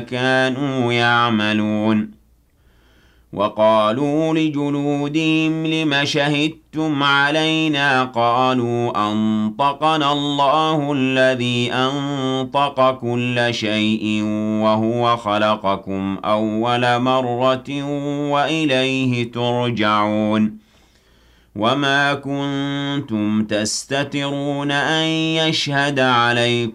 كانوا يعملون وقالوا لجلودهم لم شهدتم علينا قالوا أنطقنا الله الذي أنطق كل شيء وهو خلقكم أول مرة وإليه ترجعون وما كنتم تستترون أن يشهد عليكم